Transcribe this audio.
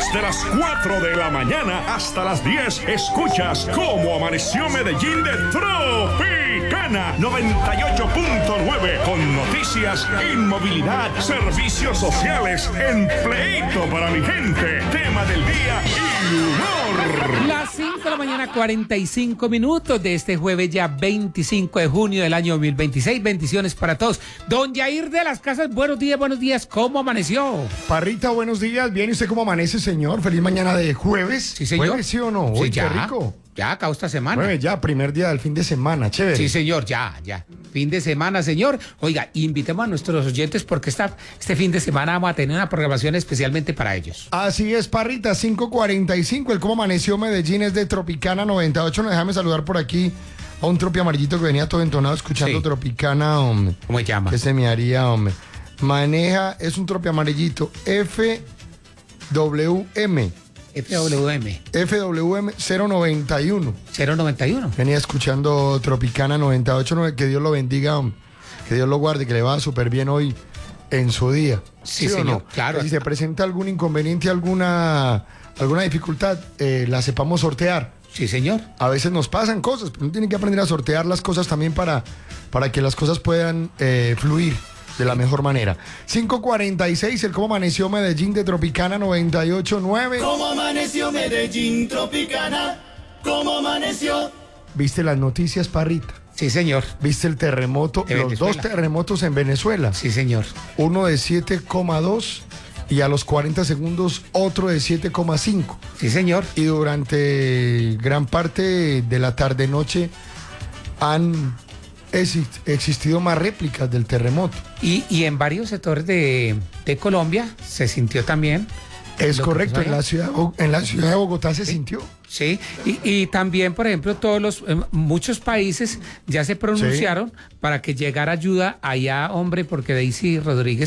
Desde las 4 de la mañana hasta las 10 escuchas cómo amaneció Medellín de Tropicana 98.9 con noticias, inmovilidad, servicios sociales, empleito para mi gente, tema del día y humor. Las 5 de la mañana, 45 minutos de este jueves ya 25 de junio del año 2026. Bendiciones para todos. Don Yair de las Casas, buenos días. ¿Cómo amaneció? Parrita, buenos días. Bien, ¿y usted cómo amanece, señor? Feliz mañana de jueves. Sí, señor. ¿Jueves, sí o no? Sí, Uy, ya, qué rico. Ya acabó esta semana. Jueves ya, primer día del fin de semana, chévere. Sí, señor, ya. Fin de semana, señor. Oiga, invitemos a nuestros oyentes porque este fin de semana vamos a tener una programación especialmente para ellos. Así es, Parrita, 5:45. El cómo amaneció Medellín es de Tropicana 98. No, déjame saludar por aquí a un tropi amarillito que venía todo entonado escuchando Sí. Tropicana, hombre. ¿Cómo se llama? Que se me haría, hombre. Maneja, es un tropi amarillito, FWM. FWM 091. 091. Venía escuchando Tropicana 98, que Dios lo bendiga, hombre. Que Dios lo guarde, que le va súper bien hoy en su día. Sí, o señor, no? claro. Que si se presenta algún inconveniente, alguna dificultad, la sepamos sortear. Sí, señor. A veces nos pasan cosas, pero uno tiene que aprender a sortear las cosas también para que las cosas puedan fluir de la mejor manera. 5:46, el cómo amaneció Medellín de Tropicana 98.9. ¿Cómo amaneció Medellín, Tropicana? ¿Cómo amaneció? ¿Viste las noticias, Parrita? Sí, señor. ¿Viste el terremoto? De Los Venezuela. 2 terremotos en Venezuela. Sí, señor. Uno de 7,2 y a los 40 segundos otro de 7,5. Sí, señor. Y durante gran parte de la tarde-noche han existido más réplicas del terremoto. Y en varios sectores de Colombia se sintió también. Es lo que correcto, pasó allá. en la ciudad de Bogotá se sintió. Sí, y también, por ejemplo, muchos países ya se pronunciaron para que llegara ayuda allá, hombre, porque Daisy Rodríguez